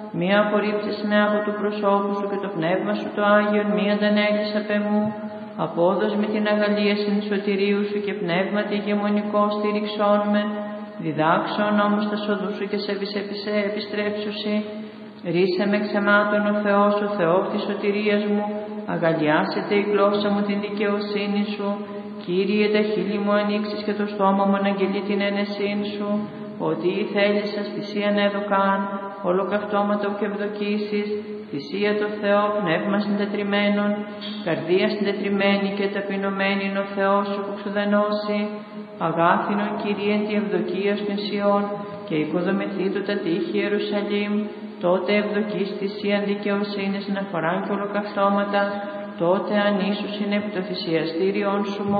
Μία απορρίψεις με από του προσώπου σου και το πνεύμα σου το Άγιον, μία αντανέλεις απ' εμού. Απόδος με την αγαλίαση σωτηρίου σου και πνεύματι ηγεμονικό στήριξόν με. Διδάξον όμως τα σοδού σου και σε επιστρέψουσι. Ρίσε με ξεμάτων ο Θεός, ο Θεός της σωτηρίας μου. Αγαλιάσετε η γλώσσα μου την δικαιοσύνη σου. Κύριε, τα χείλη μου ανοίξεις και το στόμα μου αναγγελεί την ένεσήν σου. Ότι η θέλησας θυσίαν έδωκαν, ολοκαυτώματο και ευδοκίσεις, θυσία το Θεό, πνεύμα συντετριμένον, καρδία συντετριμένη και ταπεινωμένη είναι ο Θεός σου που ξουδενώσει. Αγάθινον Κυρίε τη ευδοκία των Σιών και οικοδομηθεί του τα τείχη Ιερουσαλήμ, τότε ευδοκείς θυσίαν δικαιοσύνης να φοράν και ολοκαυτώματα, τότε αν ίσως είναι επί το θυσιαστήριον σου